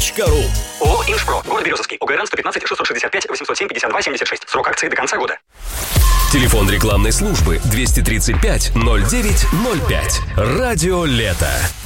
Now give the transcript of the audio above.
Inshprotech.ru. ООО «Иншпро». Город Березовский. ОГРН 115 665 807 52 76. Срок акции до конца года. Телефон рекламной службы 235 09 05. Радио «Лето».